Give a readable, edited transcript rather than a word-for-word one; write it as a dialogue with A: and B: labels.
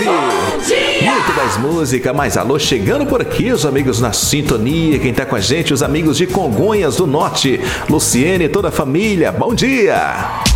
A: 9. Muito mais música, mais alô chegando por aqui, os amigos na sintonia. Quem tá com a gente, os amigos de Congonhas do Norte, Luciene e toda a família. Bom dia!